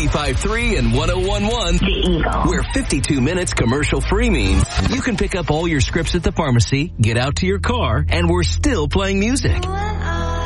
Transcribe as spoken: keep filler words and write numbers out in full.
ninety-five point three and one oh one point one. The Eagle. Where fifty-two minutes commercial free means you can pick up all your scripts at the pharmacy, get out to your car, and we're still playing music.